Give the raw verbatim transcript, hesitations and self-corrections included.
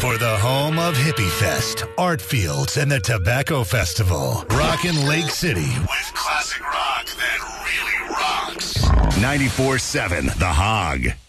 For the home of Hippie Fest, Art Fields, and the Tobacco Festival. Rockin' Lake City with classic rock that really rocks. ninety-four seven The Hog.